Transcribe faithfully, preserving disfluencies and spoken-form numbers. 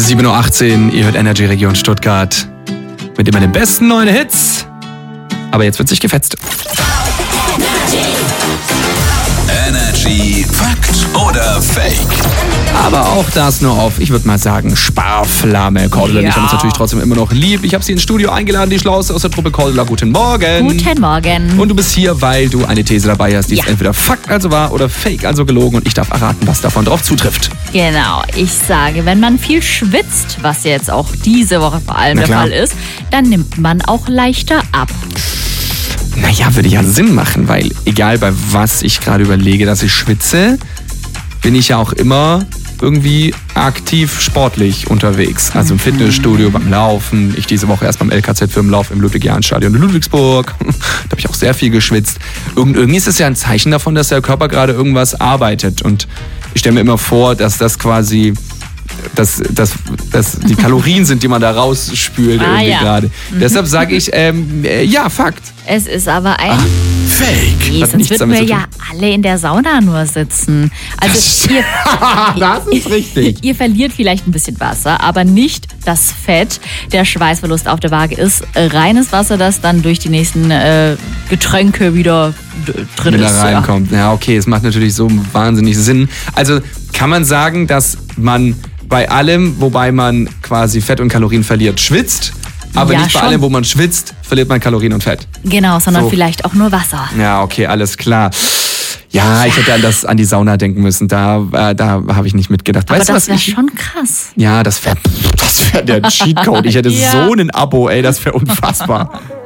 sieben Uhr achtzehn, ihr hört Energy Region Stuttgart mit immer den besten neuen Hits. Aber jetzt wird sich gefetzt. Energy Fakt oder Fake? Aber auch das nur auf, ich würde mal sagen, Sparflamme. Cordula und ich haben uns natürlich trotzdem immer noch lieb. Ich habe sie ins Studio eingeladen, die Schlauste aus der Truppe. Cordula, guten Morgen. Guten Morgen. Und du bist hier, weil du eine These dabei hast, die Ja. ist entweder Fakt, also wahr, oder Fake, also gelogen. Und ich darf erraten, was davon drauf zutrifft. Genau, ich sage, wenn man viel schwitzt, was jetzt auch diese Woche vor allem Na der klar. Fall ist, dann nimmt man auch leichter ab. Naja, würde ja Sinn machen, weil egal bei was ich gerade überlege, dass ich schwitze, bin ich ja auch immer irgendwie aktiv sportlich unterwegs. Also im Fitnessstudio, beim Laufen. Ich diese Woche erst beim L K Z-Firmenlauf im Ludwig-Jahn-Stadion in Ludwigsburg. Da habe ich auch sehr viel geschwitzt. Irgend, irgendwie ist es ja ein Zeichen davon, dass der Körper gerade irgendwas arbeitet. Und ich stelle mir immer vor, dass das quasi dass, dass, dass die Kalorien sind, die man da rausspült Ah, irgendwie ja. gerade. Deshalb sage ich, ähm, äh, ja, Fakt. Es ist aber ein... Fake. Nee, hat sonst nichts würden damit wir zu ja alle in der Sauna nur sitzen. Also ihr, Das ist richtig. ihr verliert vielleicht ein bisschen Wasser, aber nicht das Fett. Der Schweißverlust auf der Waage ist reines Wasser, das dann durch die nächsten äh, Getränke wieder d- drin Wenn ist. da reinkommt. Ja, okay, es macht natürlich so wahnsinnig Sinn. Also kann man sagen, dass man bei allem, wobei man quasi Fett und Kalorien verliert, schwitzt, aber Ja, nicht bei schon. allem, wo man schwitzt, verliert man Kalorien und Fett. Genau, sondern So. vielleicht auch nur Wasser. Ja, okay, alles klar. Ja, ich hätte an, das, an die Sauna denken müssen. Da, äh, da habe ich nicht mitgedacht. Aber Weißt du, das was wäre ich... schon krass. Ja, das wäre das wär der Cheatcode. Ich hätte Ja. so ein Abo, ey, das wäre unfassbar.